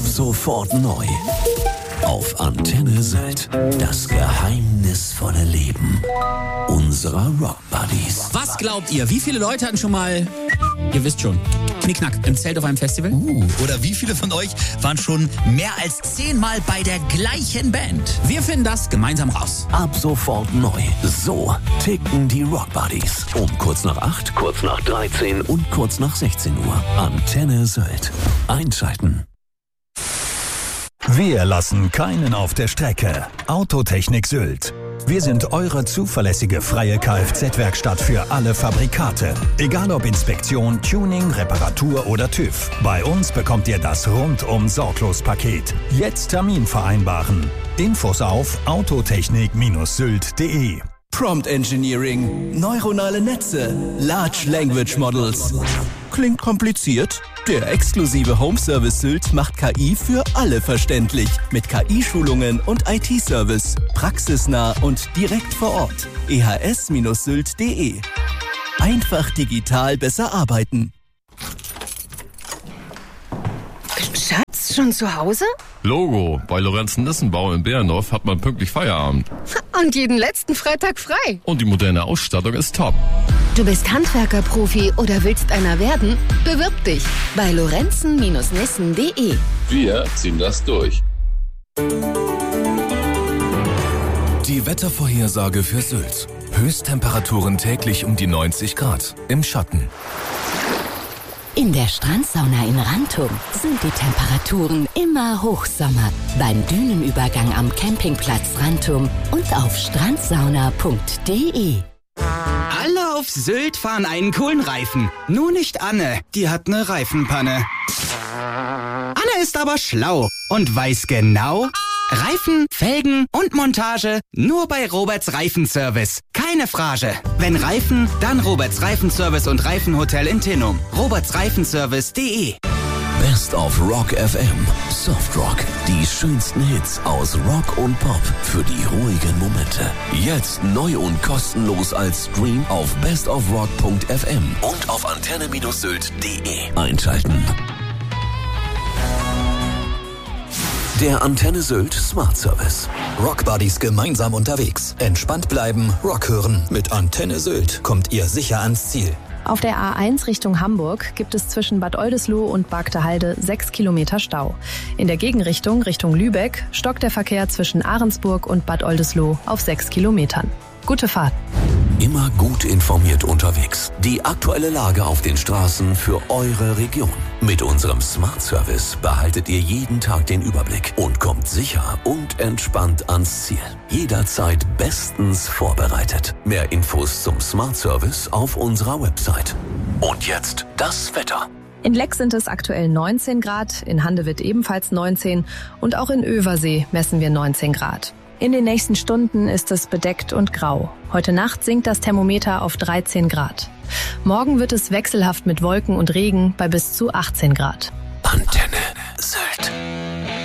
Ab sofort neu. Auf Antenne Sylt. Das geheimnisvolle Leben unserer Rock Buddies. Was glaubt ihr? Wie viele Leute hatten schon mal, ihr wisst schon, Knickknack im Zelt auf einem Festival? Oder wie viele von euch waren schon mehr als 10 Mal bei der gleichen Band? Wir finden das gemeinsam raus. Ab sofort neu. So ticken die Rock Buddies. Um kurz nach 8, kurz nach 13 und kurz nach 16 Uhr. Antenne Sylt. Einschalten. Wir lassen keinen auf der Strecke. Autotechnik Sylt. Wir sind eure zuverlässige freie Kfz-Werkstatt für alle Fabrikate. Egal ob Inspektion, Tuning, Reparatur oder TÜV. Bei uns bekommt ihr das Rundum-Sorglos-Paket. Jetzt Termin vereinbaren. Infos auf autotechnik-sylt.de. Prompt Engineering, neuronale Netze, Large Language Models. Klingt kompliziert? Der exklusive Home Service Sylt macht KI für alle verständlich. Mit KI-Schulungen und IT-Service. Praxisnah und direkt vor Ort. ehs-sylt.de. Einfach digital besser arbeiten. Schatz, schon zu Hause? Logo, bei Lorenzen-Nissenbau in Behrendorf hat man pünktlich Feierabend. Und jeden letzten Freitag frei. Und die moderne Ausstattung ist top. Du bist Handwerker-Profi oder willst einer werden? Bewirb dich bei lorenzen-nissen.de. Wir ziehen das durch. Die Wettervorhersage für Sylt. Höchsttemperaturen täglich um die 90 Grad. Im Schatten. In der Strandsauna in Rantum sind die Temperaturen immer Hochsommer. Beim Dünenübergang am Campingplatz Rantum und auf strandsauna.de. Alle auf Sylt fahren einen coolen Reifen. Nur nicht Anne, die hat eine Reifenpanne. Anne ist aber schlau und weiß genau... Reifen, Felgen und Montage nur bei Roberts Reifenservice. Keine Frage. Wenn Reifen, dann Roberts Reifenservice und Reifenhotel in Tinnum. robertsreifenservice.de. Best of Rock FM. Softrock. Die schönsten Hits aus Rock und Pop für die ruhigen Momente. Jetzt neu und kostenlos als Stream auf bestofrock.fm und auf antenne-sylt.de. Einschalten. Der Antenne Sylt Smart Service. Rock Buddies gemeinsam unterwegs. Entspannt bleiben, Rock hören. Mit Antenne Sylt kommt ihr sicher ans Ziel. Auf der A1 Richtung Hamburg gibt es zwischen Bad Oldesloe und Bargtehalde 6 Kilometer Stau. In der Gegenrichtung Richtung Lübeck stockt der Verkehr zwischen Ahrensburg und Bad Oldesloe auf 6 Kilometern. Gute Fahrt. Immer gut informiert unterwegs. Die aktuelle Lage auf den Straßen für eure Region. Mit unserem Smart Service behaltet ihr jeden Tag den Überblick und kommt sicher und entspannt ans Ziel. Jederzeit bestens vorbereitet. Mehr Infos zum Smart Service auf unserer Website. Und jetzt das Wetter. In Leck sind es aktuell 19 Grad, in Handewitt ebenfalls 19 und auch in Översee messen wir 19 Grad. In den nächsten Stunden ist es bedeckt und grau. Heute Nacht sinkt das Thermometer auf 13 Grad. Morgen wird es wechselhaft mit Wolken und Regen bei bis zu 18 Grad.